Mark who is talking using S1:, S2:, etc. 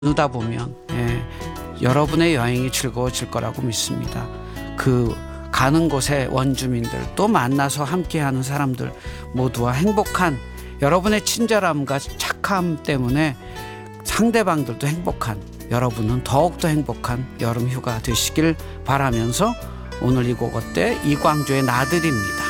S1: 나누다 보면 여러분의 여행이 즐거워질 거라고 믿습니다. 그 가는 곳에 원주민들 또 만나서 함께하는 사람들 모두와 행복한 여러분의 친절함과 착함 때문에 상대방들도 행복한 여러분은 더욱더 행복한 여름 휴가 되시길 바라면서 오늘 이 곡 어때? 이광조의 나들입니다.